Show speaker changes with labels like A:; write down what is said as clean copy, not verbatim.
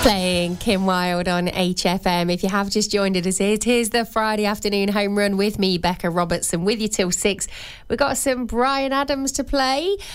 A: Playing Kim Wilde on HFM. If you have just joined us, here's the Friday afternoon home run with me, Becca Robertson, with you till 6. We've got some Bryan Adams to play.